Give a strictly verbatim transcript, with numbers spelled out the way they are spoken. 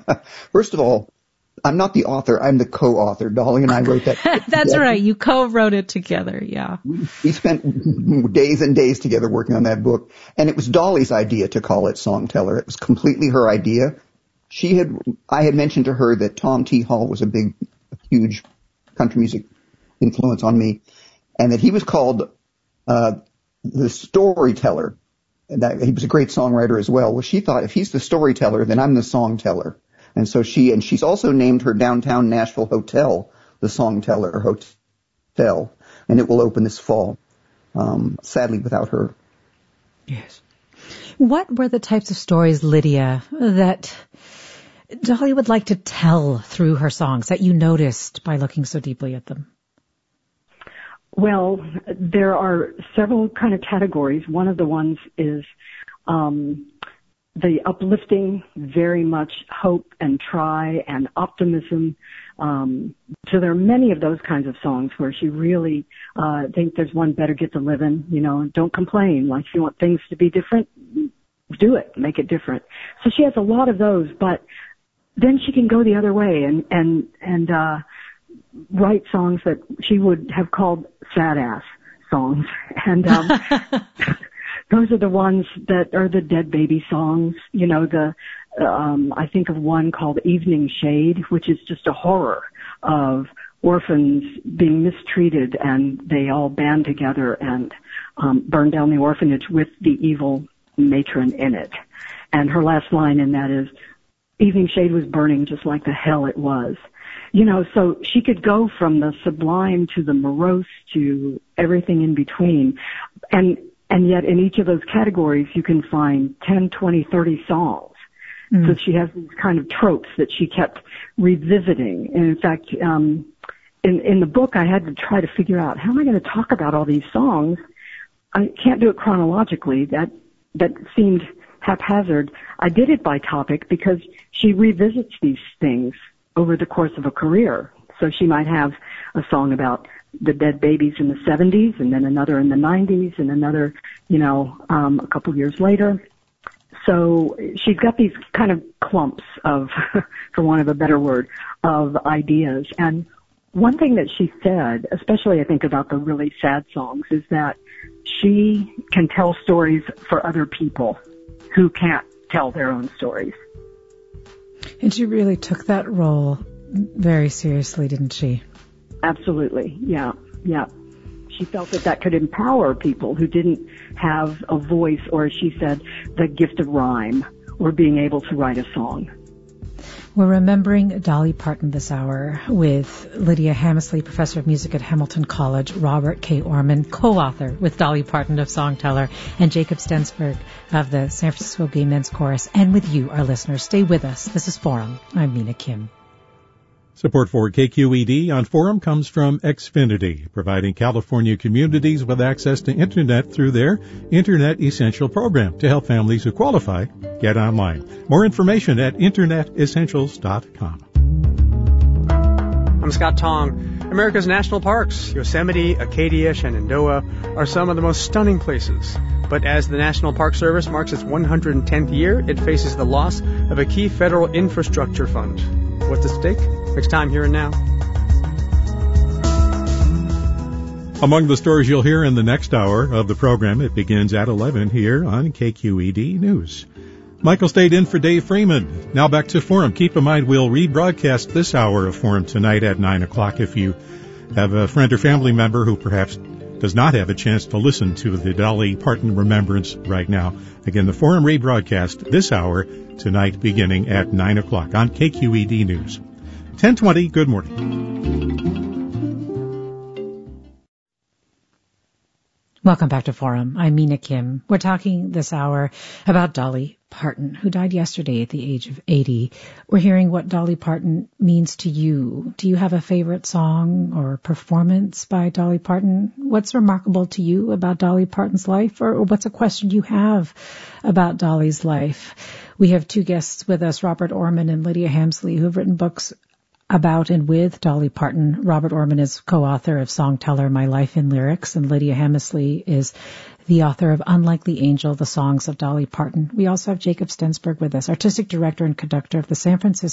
First of all, I'm not the author. I'm the co-author. Dolly and I wrote that. That's together. Right. You co-wrote it together. Yeah. We, we spent days and days together working on that book. And it was Dolly's idea to call it Song Teller. It was completely her idea. She had, I had mentioned to her that Tom T. Hall was a big, huge country music influence on me, and that he was called, uh, the storyteller. And that he was a great songwriter as well. Well, she thought if he's the storyteller, then I'm the song teller. And so she, and she's also named her downtown Nashville hotel the Song Teller Hotel, and it will open this fall, um, sadly without her. Yes. What were the types of stories, Lydia, that Dolly would like to tell through her songs that you noticed by looking so deeply at them? Well, there are several kind of categories. One of the ones is, um, the uplifting, very much hope and try and optimism. Um, so there are many of those kinds of songs where she really, uh, think there's one better get to living, you know, don't complain. Like if you want things to be different, do it, make it different. So she has a lot of those, but then she can go the other way and, and, and, uh, write songs that she would have called sad ass songs. And, um, those are the ones that are the dead baby songs. You know, the, um, I think of one called Evening Shade, which is just a horror of orphans being mistreated, and they all band together and, um, burn down the orphanage with the evil matron in it. And her last line in that is, Evening Shade was burning just like the hell it was. You know, so she could go from the sublime to the morose to everything in between. And, And yet in each of those categories, you can find ten, twenty, thirty songs. Mm. So she has these kind of tropes that she kept revisiting. And in fact, um, in, in the book, I had to try to figure out, how am I going to talk about all these songs? I can't do it chronologically. That, that seemed haphazard. I did it by topic because she revisits these things over the course of a career. So she might have a song about the dead babies in the seventies, and then another in the nineties, and another, you know, um, a couple years later. So she's got these kind of clumps of, for want of a better word, of ideas. And one thing that she said, especially I think about the really sad songs, is that she can tell stories for other people who can't tell their own stories. And she really took that role very seriously, didn't she? Absolutely. Yeah. Yeah. She felt that that could empower people who didn't have a voice, or as she said, the gift of rhyme, or being able to write a song. We're remembering Dolly Parton this hour with Lydia Hammersley, professor of music at Hamilton College, Robert K. Orman, co-author with Dolly Parton of Song Teller, and Jacob Stensberg of the San Francisco Gay Men's Chorus, and with you, our listeners. Stay with us. This is Forum. I'm Mina Kim. Support for K Q E D on Forum comes from Xfinity, providing California communities with access to Internet through their Internet Essential program to help families who qualify get online. More information at internet essentials dot com. I'm Scott Tong. America's national parks, Yosemite, Acadia, Shenandoah, are some of the most stunning places. But as the National Park Service marks its one hundred tenth year, it faces the loss of a key federal infrastructure fund. What's at stake? Next time, Here and Now. Among the stories you'll hear in the next hour of the program, it begins at eleven here on K Q E D News. Michael stayed in for Dave Freeman. Now back to Forum. Keep in mind, we'll rebroadcast this hour of Forum tonight at nine o'clock if you have a friend or family member who perhaps does not have a chance to listen to the Dolly Parton Remembrance right now. Again, the Forum rebroadcast this hour tonight beginning at nine o'clock on K Q E D News. ten twenty, good morning. Welcome back to Forum. I'm Mina Kim. We're talking this hour about Dolly Parton, who died yesterday at the age of eighty. We're hearing what Dolly Parton means to you. Do you have a favorite song or performance by Dolly Parton? What's remarkable to you about Dolly Parton's life, or what's a question you have about Dolly's life? We have two guests with us, Robert Orman and Lydia Hammersley, who have written books about and with Dolly Parton. Robert Orman is co-author of Song Teller, My Life in Lyrics, and Lydia Hammersley is the author of Unlikely Angel, The Songs of Dolly Parton. We also have Jacob Stensberg with us, artistic director and conductor of the San Francisco